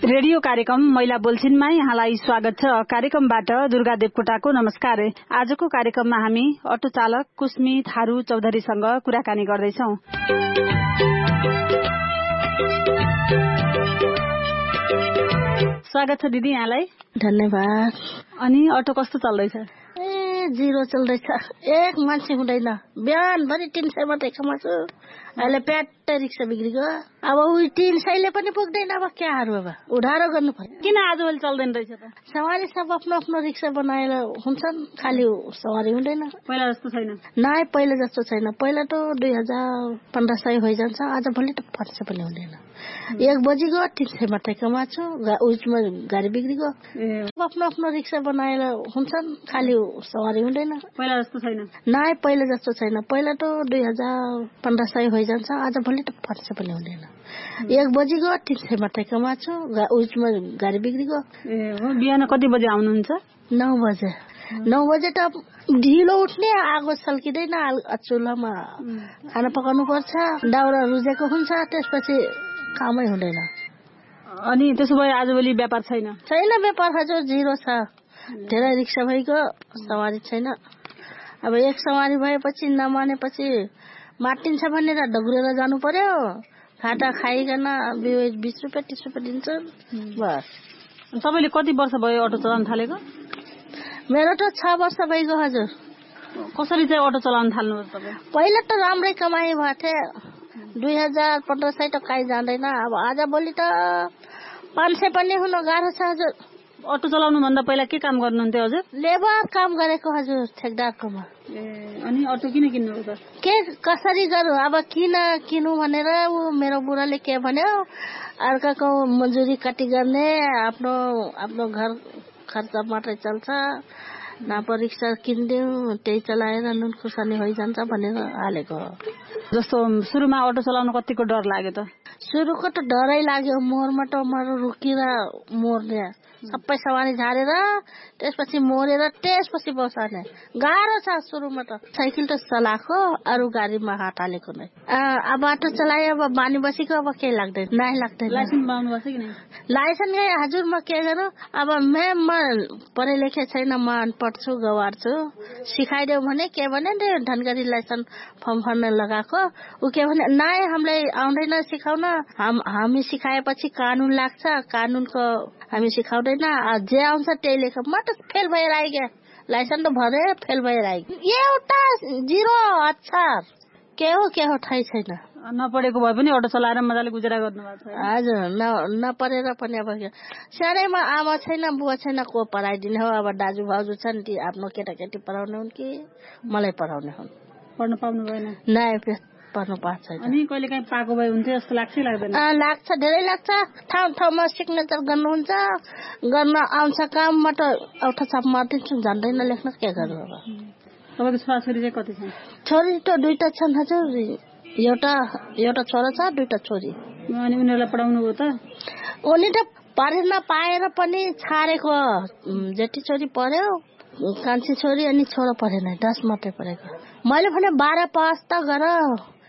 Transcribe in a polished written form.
Radio कार्यक्रम महिला बोल्छिनमा यहाँलाई स्वागत छ। कार्यक्रमबाट दुर्गा देवकोटाको नमस्कार। आजको कार्यक्रममा हामी अटो चालक कुस्मी थारू चौधरीसँग कुराकानी गर्दैछौं। स्वागत छ दिदी यहाँलाई। धन्यवाद। अनि अटो कस्तो चल्दैछ? जीरो चल्दैछ। एक मान्छे हुँदैन। बिहानभरि 300 मात्रै कमाउँछु। अहिले प्याट्टै रिक्सा बिग्रिगयो। अब उही 300ले पनि पुग्दैन। अब क्या हारू, अब उधारो गर्नु पर्यो। किन आजभोलि चल्दैन रहेछ त? सवारी सब आफ्नो आफ्नो रिक्सा बनाएर हुन्छन्, खाली सवारी हुँदैन। पहिला जस्तो छैन? नाइ, पहिला जस्तो छैन। पहिला त 2000-1500 भइजान्छ। आजभोलि त 500 पनि हुँदैन। 1 बजी गयो 300 मात्रै कमाउँछु। उजमा गाडी बिग्रिगयो। आफ्नो आफ्नो रिक्सा बनाएर हुन्छन्, खाली सवारी हुँदैन। पहिला जस्तो छैन? नाइ, पहिला जस्तो छैन। पहिला त 2000-1500 भइजान्छ। आजभोलि त 500 पनि हुँदैन। 1 बजी गयो 300 मात्रै कमाउँछु। उजमा गाडी बिग्रिगयो। बिहान कति बजे आउनुहुन्छ? 9 बजे। 9 बजे त ढिलो उठ्ने, आगो सल्किँदैन, चुल्हामा खाना पकाउनु पर्छ, दाउरा रुजेको हुन्छ, त्यसपछि कामै हुँदैन। अनि त्यसो भए आजभोलि व्यापार छैन? छैन व्यापार, हजुर जिरो छ। धेरै रिक्सा भइगयो, सवारी छैन। अब एक सवारी भएपछि नमानेपछि माटिन्छ भनेर डगुरेर जानु पर्यो। खाटा खाइकन 20 रुपियाँ 30 रुपियाँ दिन्छ बस। तपाईँले कति वर्ष भयो अटो चलाउन थालेको? मेरो त 6 वर्ष भइगयो हजुर। कसरी चाहिँ अटो चलाउन थाल्नुभयो तपाईँ? पहिला त राम्रै कमाइ भएको थियो। 2000-1500 त काहीँ जाँदैन। अब आजभोलि त 500 पनि हुन गाह्रो छ हजुर। अटो चलाउनु भन्दा पहिला के काम गर्नुहुन्थ्यो हजुर? लेबर काम गरेको हजुर, ठेकदारकोमा। अनि अटो किन किन्नु त? के कसरी गरौँ, अब किनु भनेर मेरो बुढाले के भन्यो, अर्काको मजुरी कति गर्ने, आफ्नो घर खर्च मात्रै चल्छ, नाप रिक्सा किनिदिउँ, त्यही चलाएर नुन खुर्सानी होइजान्छ भनेर हालेको। जस्तो सुरुमा अटो चलाउनु कतिको डर लाग्यो त? सुरुको त डरै लाग्यो। मोरमा त रुकिएर मोर्ने, सबै सवारी झारेर त्यसपछि मोरेर त्यसपछि बसाउने गाह्रो छ सुरुमा त। साइकल त चलाएको, अरू गाडीमा हात हालेको नै। अब अटो चलाए, अब बानी बसेको, अब केही लाग्दैन, नाइ लाग्दैन। लाइसेन्स बनाउनु भएको छ कि नै? लाइसेन्स हजुर, म के गरौँ अब, म पढे लेखे छैन, म अनपढ छु, गवार छु। सिकाइदेऊ भने के भने धनगढी लाइसेन्स फर्म भर्न लगाएको। ऊ के भने नाइ, हामीलाई आउँदैन सिकाउन, हामी सिकाएपछि कानुन लाग्छ, कानुनको हामी सिकाउँदैन, जे आउँछ त्यही लेख। म त फेल भएर आइगएँ, लाइसेन्स त भरे फेल भएर आइगएँ। एउटा जिरो अक्षर के हो थाहै छैन। नपढेको भए पनि अटो चलाएर मजाले गुजारा गर्नु भएको छ? हजुर, नपढेर पनि अब सानैमा आमा छैन, बुवा छैन, को पढाइदिने हो। अब दाजु भाउजू छन्, ती आफ्नो केटाकेटी पढाउने हुन् कि मलाई पढाउने हुन्। पढ्न पाउनु भएन? नाइ, पढ्नु पाएको छैन। अनि कहिले काहीँ पाएको भए हुन्थ्यो जस्तो लाग्छ लाग्दैन? लाग्छ, धेरै लाग्छ। ठाउँमा सिग्नेचर गर्नुहुन्छ, गर्न आउँछ काममा त औठा छाप मारिदिन्छु, जान्दैन लेख्न, के गर्नु अब। तपाईँको छोराछोरी चाहिँ कति छन्? छोरी त 2टा छन् हजुर। एउटा छोरा छ, 2टा छोरी। अनि उनीहरूलाई पढाउनु भयो त? उनी त पढ्न पाएर पनि छाडेको। जेठी छोरी पढ्यो, कान्छी छोरी, अनि छोरा पढेन, 10 मात्रै पढेको। मैले भने 12 पास त गर,